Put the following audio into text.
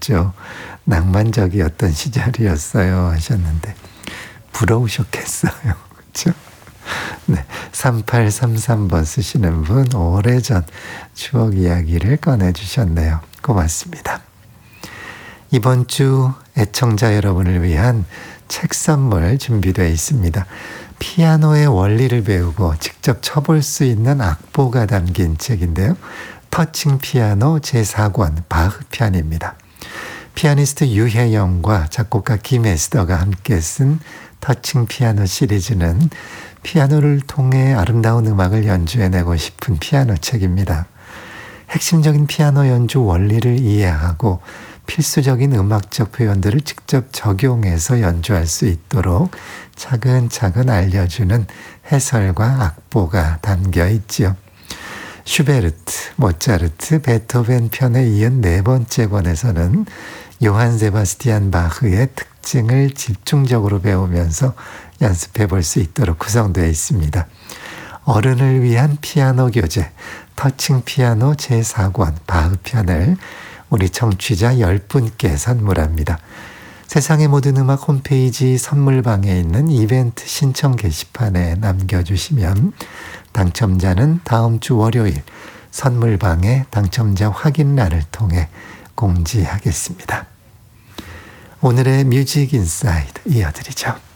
있었죠. 낭만적이었던 시절이었어요 하셨는데 부러우셨겠어요. 그렇죠? 네, 3833번 쓰시는 분 오래전 추억 이야기를 꺼내주셨네요. 고맙습니다. 이번 주 애청자 여러분을 위한 책 선물 준비되어 있습니다. 피아노의 원리를 배우고 직접 쳐볼 수 있는 악보가 담긴 책인데요. 터칭 피아노 제4권 바흐 편입니다. 피아니스트 유혜영과 작곡가 김에스더가 함께 쓴 터칭 피아노 시리즈는 피아노를 통해 아름다운 음악을 연주해내고 싶은 피아노 책입니다. 핵심적인 피아노 연주 원리를 이해하고 필수적인 음악적 표현들을 직접 적용해서 연주할 수 있도록 차근차근 알려주는 해설과 악보가 담겨 있지요. 슈베르트, 모차르트, 베토벤 편에 이은 네 번째 권에서는 요한 세바스티안 바흐의 특징을 집중적으로 배우면서 연습해 볼 수 있도록 구성되어 있습니다. 어른을 위한 피아노 교재, 터칭 피아노 제4권 바흐 편을 우리 청취자 10분께 선물합니다. 세상의 모든 음악 홈페이지 선물방에 있는 이벤트 신청 게시판에 남겨주시면 당첨자는 다음 주 월요일 선물방의 당첨자 확인란을 통해 공지하겠습니다. 오늘의 뮤직 인사이드 이어드리죠.